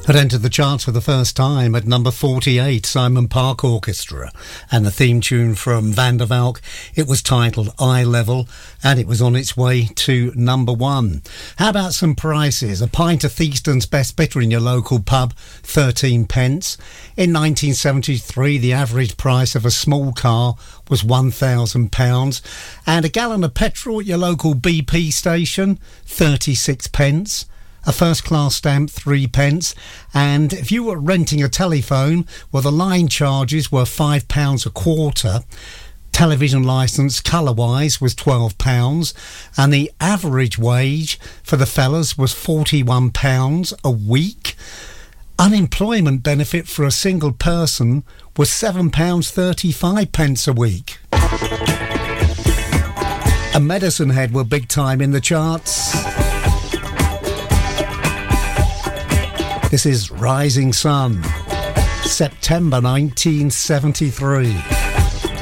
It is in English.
Had entered the charts for the first time at number 48, Simon Park Orchestra, and the theme tune from Van der Valk, it was titled Eye Level, and it was on its way to number 1. How about some prices? A pint of Theakston's Best Bitter in your local pub, 13 pence. In 1973, the average price of a small car was £1,000, and a gallon of petrol at your local BP station, 36 pence. A first-class stamp, 3 pence. And if you were renting a telephone, well, the line charges were £5 a quarter. Television licence, colour-wise, was £12. And the average wage for the fellas was £41 a week. Unemployment benefit for a single person was £7.35 a week. And Medicine Head were big time in the charts. This is Rising Sun, September 1973.